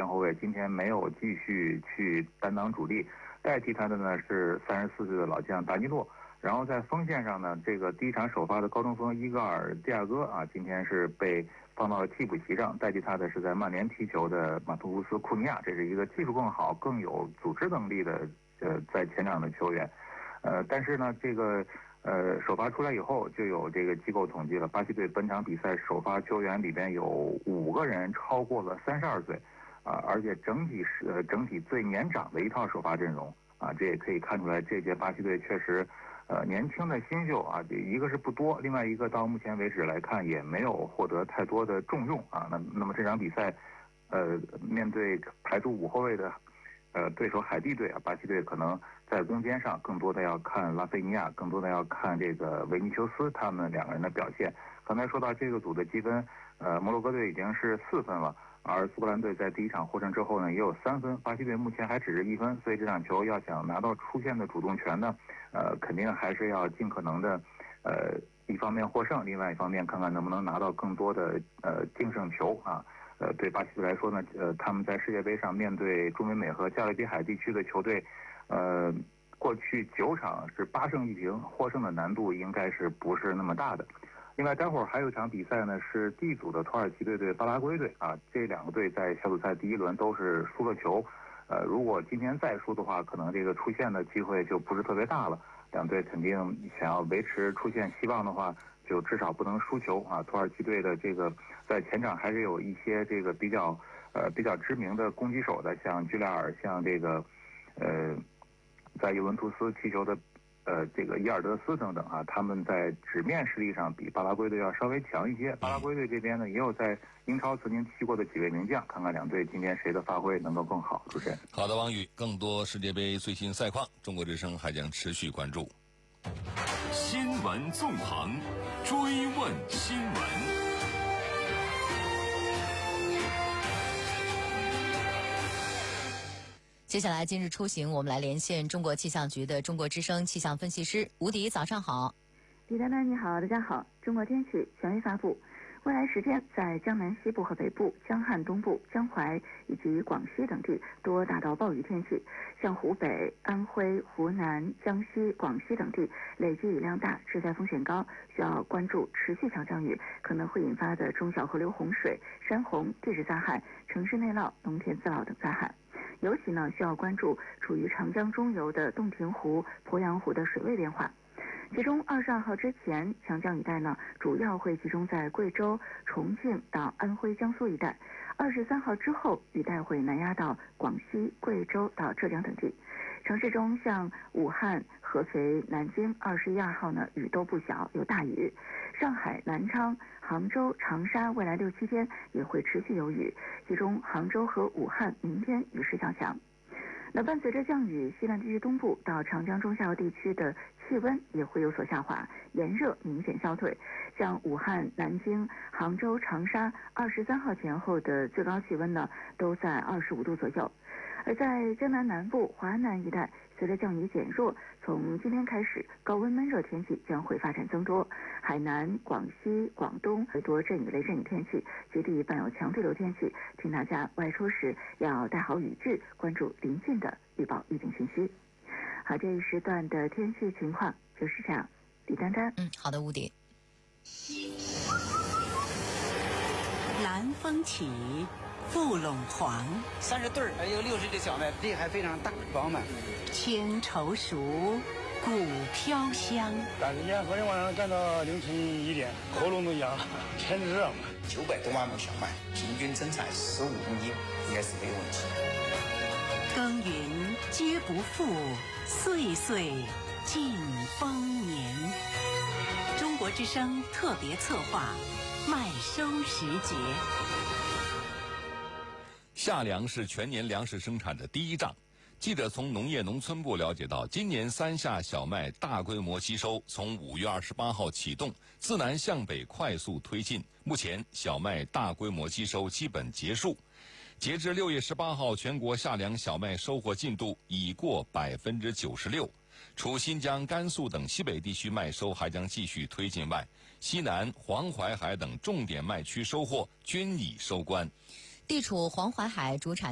边后卫，今天没有继续去担当主力，代替他的呢是34岁的老将达尼洛。然后在锋线上呢，这个第一场首发的高中锋伊戈尔·蒂亚戈啊，今天是被放到了替补席上，代替他的是在曼联踢球的马图乌斯·库尼亚，这是一个技术更好、更有组织能力的在前场的球员。但是呢，这个首发出来以后，就有这个机构统计了，巴西队本场比赛首发球员里边有5个人超过了32岁，而且整体最年长的一套首发阵容啊，这也可以看出来这届巴西队确实。年轻的新秀啊，一个是不多，另外一个到目前为止来看也没有获得太多的重用啊。那么这场比赛，面对排出5后卫的对手海地队啊，巴西队可能在攻坚上更多的要看拉菲尼亚，更多的要看这个维尼修斯他们2个人的表现。刚才说到这个组的积分，摩洛哥队已经是4分了。而苏格兰队在第一场获胜之后呢，也有3分，巴西队目前还只是1分，所以这场球要想拿到出线的主动权呢，肯定还是要尽可能的，一方面获胜，另外一方面看看能不能拿到更多的净胜球啊。对巴西队来说呢，他们在世界杯上面对中美美和加勒比海地区的球队，过去9场是8胜1平，获胜的难度应该是不是那么大的。另外，待会儿还有一场比赛呢，是 D 组的土耳其队对巴拉圭队啊，这2个队在小组赛第1轮都是输了球，如果今天再输的话，可能这个出线的机会就不是特别大了。2队肯定想要维持出线希望的话，就至少不能输球啊。土耳其队的这个在前场还是有一些这个比较知名的攻击手的，像居莱尔，像这个在尤文图斯踢球的。这个伊尔德斯等等啊，他们在纸面实力上比巴拉圭队要稍微强一些。巴拉圭队这边呢，也有在英超曾经踢过的几位名将，看看2队今天谁的发挥能够更好。主持人， 好的，王宇，更多世界杯最新赛况，中国之声还将持续关注。 新闻纵横，追问新闻。 接下来今日出行，我们来连线中国气象局的中国之声气象分析师吴迪，早上好。 李丹丹你好，大家好。中国天气权威发布，未来10天在江南西部和北部、江汉东部、江淮以及广西等地多大到暴雨天气，像湖北、安徽、湖南、江西、广西等地累积雨量大，致灾风险高，需要关注持续强降雨可能会引发的中小河流洪水、山洪、地质灾害、城市内涝、农田自涝等灾害。尤其呢，需要关注处于长江中游的洞庭湖、鄱阳湖的水位变化。其中22号之前，强降雨带呢主要会集中在贵州、重庆到安徽、江苏一带；23号之后，雨带会南压到广西、贵州到浙江等地。城市中像武汉、合肥、南京21、2号呢雨都不小，有大雨。上海、南昌、杭州、长沙未来6、7天也会持续有雨，其中杭州和武汉明天雨势较强。那伴随着降雨，西南地区东部到长江中下游地区的气温也会有所下滑，炎热明显消退。像武汉、南京、杭州、长沙23号前后的最高气温呢都在25度左右。而在江南南部、华南一带，随着降雨减弱，从今天开始，高温闷热天气将会发展增多。海南、广西、广东会多阵雨类阵雨天气，局地伴有强对流天气，请大家外出时要带好雨具，关注临近的预报预警信息。好，这一时段的天气情况就是这样。李丹丹， 好的，吴迪。 南风起，雾陇黄 ，30对儿，还有60的小麦，粒还非常大饱满。 青稠熟，谷飘香。 但是昨天晚上干到凌晨1点，喉咙都哑了，天热嘛。 900多万亩小麦，平均增产15公斤，应该是没有问题。 耕耘皆不负，岁岁尽丰年。中国之声特别策划，麦收时节。 夏粮是全年粮食生产的第一仗。记者从农业农村部了解到，今年3夏小麦大规模吸收从5月28号启动，自南向北快速推进。目前小麦大规模吸收基本结束。截至6月18号，全国夏粮小麦收获进度已过96%。除新疆、甘肃等西北地区麦收还将继续推进外，西南、黄淮海等重点麦区收获均已收官。 地处黄淮海主产